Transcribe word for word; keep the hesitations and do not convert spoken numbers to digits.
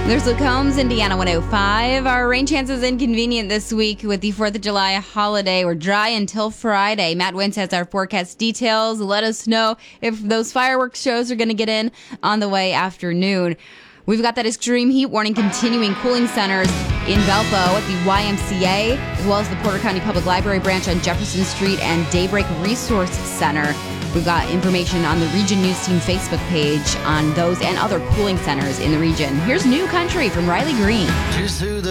There's Luke Combs, Indiana one oh five. Our rain chances inconvenient this week with the fourth of July holiday. We're dry until Friday. Matt Wentz has our forecast details. Let us know if those fireworks shows are going to get in on the way afternoon. We've got that extreme heat warning continuing. Cooling centers in Valpo at the Y M C A, as well as the Porter County Public Library branch on Jefferson Street and Daybreak Resource Center. We've got information on the Region News Team Facebook page on those and other cooling centers in the region. Here's New Country from Riley Green.